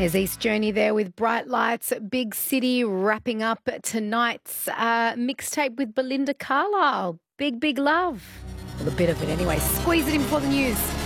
There's East Journey there with Bright Lights, Big City, wrapping up tonight's mixtape with Belinda Carlisle. Big, big love. Well, a bit of it anyway. Squeeze it in before the news.